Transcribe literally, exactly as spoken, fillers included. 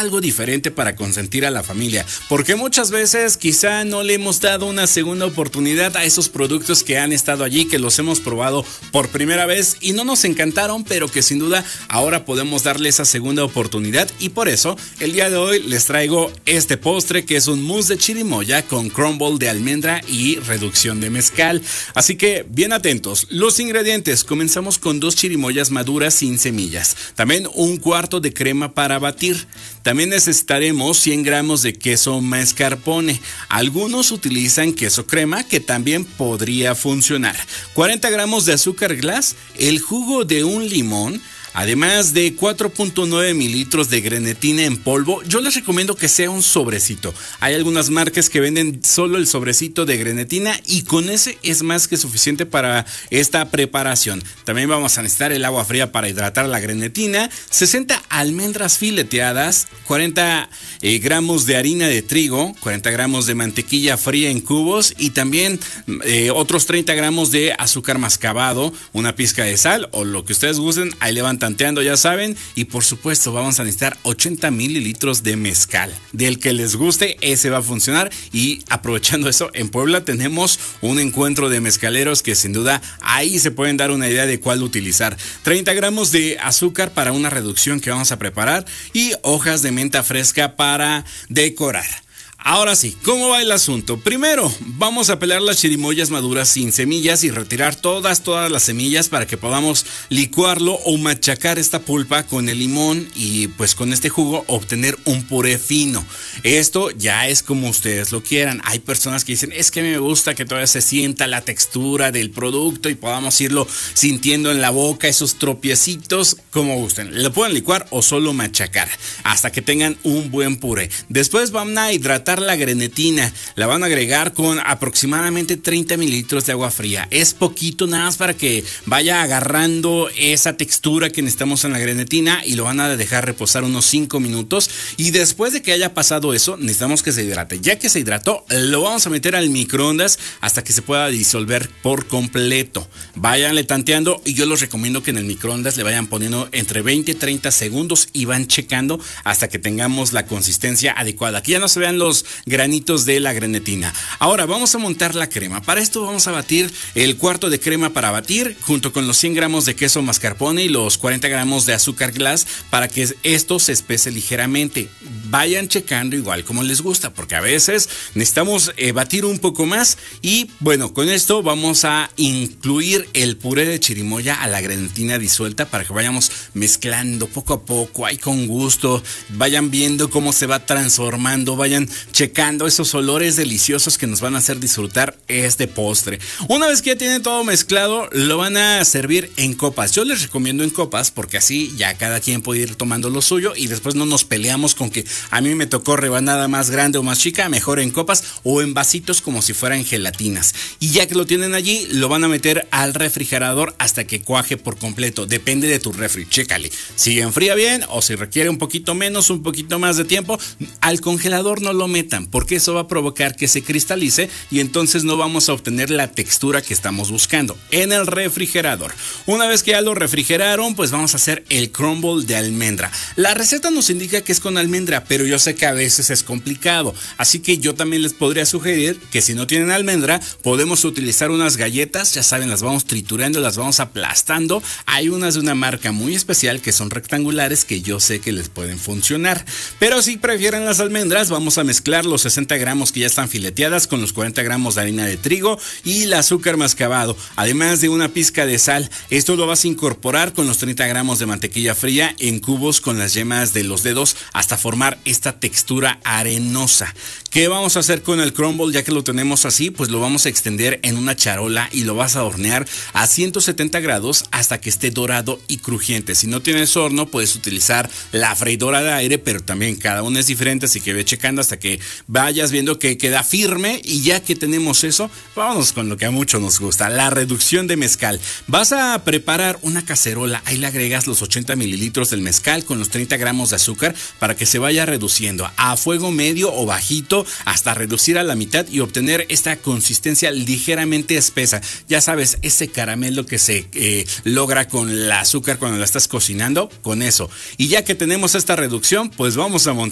algo diferente para consentir a la familia, porque muchas veces quizá no le hemos dado una segunda oportunidad a esos productos que han estado allí, que los hemos probado por primera vez y no nos encantaron, pero que sin duda ahora podemos darle esa segunda oportunidad. Y por eso el día de hoy les traigo este postre, que es un mousse de chirimoya con crumble de almendra y reducción de mezcal. Así que bien atentos. Los ingredientes: comenzamos con dos chirimoyas maduras sin semillas, también un cuarto de crema para batir. También necesitaremos cien gramos de queso mascarpone. Algunos utilizan queso crema, que también podría funcionar. cuarenta gramos de azúcar glass, el jugo de un limón, además de cuatro punto nueve mililitros de grenetina en polvo. Yo les recomiendo que sea un sobrecito. Hay algunas marcas que venden solo el sobrecito de grenetina y con ese es más que suficiente para esta preparación. También vamos a necesitar el agua fría para hidratar la grenetina, sesenta almendras fileteadas, cuarenta eh, gramos de harina de trigo, cuarenta gramos de mantequilla fría en cubos y también eh, otros treinta gramos de azúcar mascabado, una pizca de sal o lo que ustedes gusten. Ahí levantan tanteando, ya saben, y por supuesto vamos a necesitar ochenta mililitros de mezcal. Del que les guste, ese va a funcionar. Y aprovechando eso, en Puebla tenemos un encuentro de mezcaleros que sin duda ahí se pueden dar una idea de cuál utilizar. treinta gramos de azúcar para una reducción que vamos a preparar y hojas de menta fresca para decorar. Ahora sí, ¿cómo va el asunto? Primero, vamos a pelar las chirimoyas maduras sin semillas y retirar todas, todas las semillas para que podamos licuarlo o machacar esta pulpa con el limón y pues con este jugo obtener un puré fino. Esto ya es como ustedes lo quieran. Hay personas que dicen, es que me gusta que todavía se sienta la textura del producto y podamos irlo sintiendo en la boca, esos tropiecitos, como gusten. Lo pueden licuar o solo machacar hasta que tengan un buen puré. Después van a hidratar la grenetina, la van a agregar con aproximadamente treinta mililitros de agua fría. Es poquito, nada más para que vaya agarrando esa textura que necesitamos en la grenetina, y lo van a dejar reposar unos cinco minutos. Y después de que haya pasado eso, necesitamos que se hidrate. Ya que se hidrató, lo vamos a meter al microondas hasta que se pueda disolver por completo. Váyanle tanteando y yo los recomiendo que en el microondas le vayan poniendo entre veinte y treinta segundos y van checando hasta que tengamos la consistencia adecuada. Aquí ya no se vean los granitos de la grenetina. Ahora vamos a montar la crema. Para esto vamos a batir el cuarto de crema para batir junto con los cien gramos de queso mascarpone y los cuarenta gramos de azúcar glass para que esto se espese ligeramente. Vayan checando igual como les gusta, porque a veces necesitamos eh, batir un poco más. Y bueno, con esto vamos a incluir el puré de chirimoya a la grenetina disuelta para que vayamos mezclando poco a poco, ahí con gusto. Vayan viendo cómo se va transformando, vayan checando esos olores deliciosos que nos van a hacer disfrutar este postre. Una vez que ya tienen todo mezclado, lo van a servir en copas. Yo les recomiendo en copas porque así ya cada quien puede ir tomando lo suyo y después no nos peleamos con que a mí me tocó rebanada más grande o más chica. Mejor en copas o en vasitos como si fueran gelatinas. Y ya que lo tienen allí, lo van a meter al refrigerador hasta que cuaje por completo. Depende de tu refri, chécale. Si enfría bien o si requiere un poquito menos, un poquito más de tiempo, al congelador no lo metan, porque eso va a provocar que se cristalice y entonces no vamos a obtener la textura que estamos buscando. En el refrigerador, una vez que ya lo refrigeraron, pues vamos a hacer el crumble de almendra. La receta nos indica que es con almendra, pero yo sé que a veces es complicado, así que yo también les podría sugerir que si no tienen almendra, podemos utilizar unas galletas. Ya saben, las vamos triturando, las vamos aplastando. Hay unas de una marca muy especial que son rectangulares que yo sé que les pueden funcionar, pero si prefieren las almendras, vamos a mezclar los sesenta gramos que ya están fileteadas con los cuarenta gramos de harina de trigo y el azúcar mascabado, además de una pizca de sal. Esto lo vas a incorporar con los treinta gramos de mantequilla fría en cubos con las yemas de los dedos hasta formar esta textura arenosa. ¿Qué vamos a hacer con el crumble? Ya que lo tenemos así, pues lo vamos a extender en una charola y lo vas a hornear a ciento setenta grados hasta que esté dorado y crujiente. Si no tienes horno, puedes utilizar la freidora de aire, pero también cada una es diferente, así que ve checando hasta que vayas viendo que queda firme. Y ya que tenemos eso, vámonos con lo que a muchos nos gusta, la reducción de mezcal. Vas a preparar una cacerola, ahí le agregas los ochenta mililitros del mezcal con los treinta gramos de azúcar para que se vaya reduciendo a fuego medio o bajito hasta reducir a la mitad y obtener esta consistencia ligeramente espesa. Ya sabes, ese caramelo que se eh, logra con el azúcar cuando la estás cocinando, con eso. Y ya que tenemos esta reducción, pues vamos a montar